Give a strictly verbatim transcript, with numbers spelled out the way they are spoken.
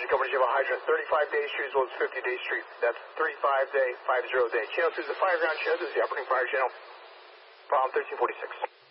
voltage coverage of a hydrant, thirty-five day street as well as fifty day street. That's thirty-five day, fifty day. Channel two is the fire ground channel. This is the operating fire channel. Problem thirteen forty-six.